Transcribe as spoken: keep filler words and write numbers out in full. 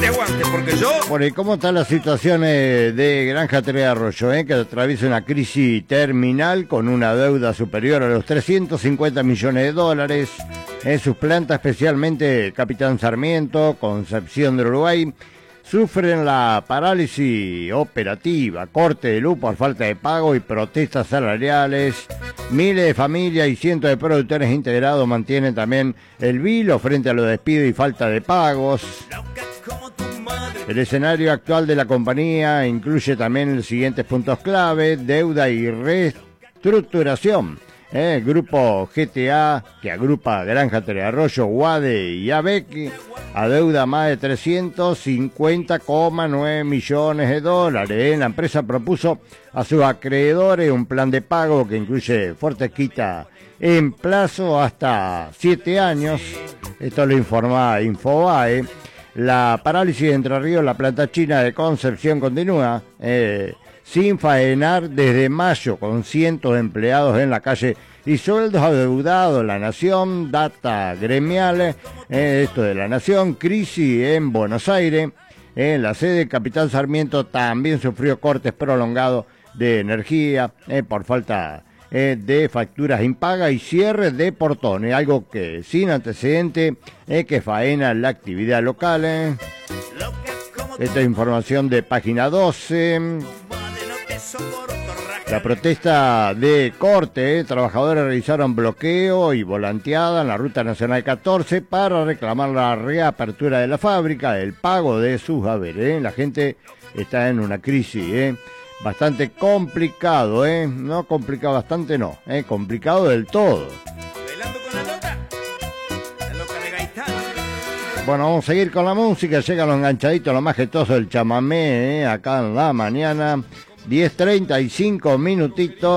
te aguante, porque yo... Bueno, ¿y cómo está la situación eh, de Granja Tres Arroyos, eh, que atraviesa una crisis terminal con una deuda superior a los trescientos cincuenta millones de dólares? En sus plantas, especialmente Capitán Sarmiento, Concepción del Uruguay, sufren la parálisis operativa, corte de luz por falta de pago y protestas salariales. Miles de familias y cientos de productores integrados mantienen también el vilo frente a los despidos y falta de pagos. El escenario actual de la compañía incluye también los siguientes puntos clave: deuda y reestructuración. Eh, el grupo G T A, que agrupa Granja Tres Arroyos, Guade y A B E C, adeuda más de trescientos cincuenta coma nueve millones de dólares. Eh. La empresa propuso a sus acreedores un plan de pago que incluye fuerte quita en plazo hasta siete años. Esto lo informa Infobae. La parálisis de Entre Ríos, la planta china de Concepción, continúa eh, sin faenar desde mayo, con cientos de empleados en la calle y sueldos adeudados. La Nación, data gremial, eh, esto de La Nación, crisis en Buenos Aires. En la sede Capitán Sarmiento también sufrió cortes prolongados de energía eh, por falta eh, de facturas impagas y cierre de portones, algo que sin antecedente es que faena la actividad local. Eh. Esta es información de página doce. La protesta de corte, eh, trabajadores realizaron bloqueo y volanteada en la Ruta Nacional catorce para reclamar la reapertura de la fábrica, el pago de sus haberes. Eh. La gente está en una crisis, eh, bastante complicado, eh, no complicado bastante, no, eh, complicado del todo. Bueno, vamos a seguir con la música, llegan los enganchaditos, lo más jetoso del chamamé, eh, acá en la mañana. diez treinta y cinco minutitos.